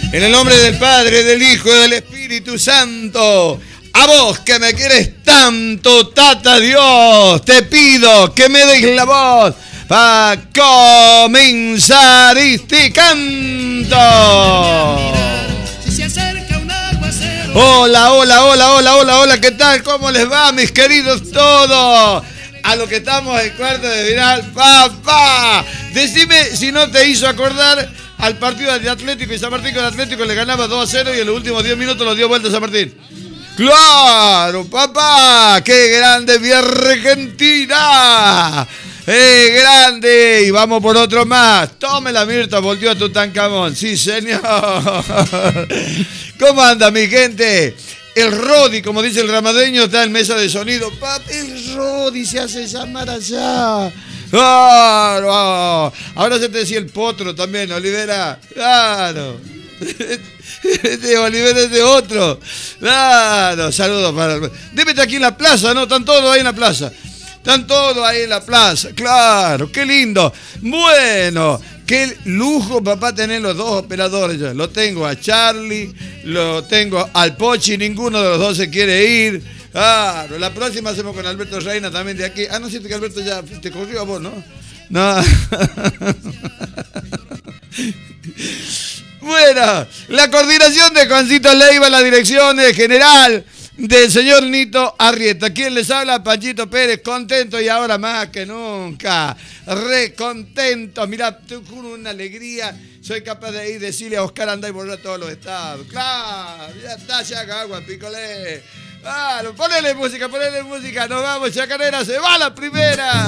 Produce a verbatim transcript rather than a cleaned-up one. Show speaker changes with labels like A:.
A: En el nombre del Padre, del Hijo y del Espíritu Santo. A vos que me quieres tanto, Tata Dios, te pido que me des la voz para comenzar este canto. Hola, hola, hola, hola, hola, hola, ¿qué tal? ¿Cómo les va, mis queridos todos? A lo que estamos en cuarto de final, papá. Decime si no te hizo acordar al partido de Atlético y San Martín, con Atlético le ganaba dos a cero y en los últimos diez minutos lo dio vuelta a San Martín. ¡Claro, papá! ¡Qué grande mi Argentina! ¡Eh, grande! Y vamos por otro más. Tome la Mirta, volvió a Tutankamón. Sí, señor. ¿Cómo anda, mi gente? El Rodi, como dice el ramadeño, está en mesa de sonido. Papi, el Rodi se hace llamar allá. ¡Claro! Ahora se te decía el potro también, Olivera. ¡Claro! Este Olivera es de otro. Claro, saludos para... Debe estar aquí en la plaza, ¿no? Están todos ahí en la plaza. Están todos ahí en la plaza. Claro, qué lindo. Bueno, qué lujo, papá, tener los dos operadores. Yo lo tengo a Charlie, lo tengo al Pochi, ninguno de los dos se quiere ir. Claro, la próxima hacemos con Alberto Reina también de aquí. Ah, no, siento que Alberto ya te corrió a vos, ¿no? No. Bueno, la coordinación de Juancito Leiva, la dirección general del señor Nito Arrieta. ¿Quién les habla? Panchito Pérez, contento y ahora más que nunca. Re contento. Mirá, estoy con una alegría. Soy capaz de ir decirle a Oscar anda y borrar todos los estados. Claro, ya está, ya haga agua, picolé. Claro, ponele música, ponele música. Nos vamos, Chacarera, se va la primera.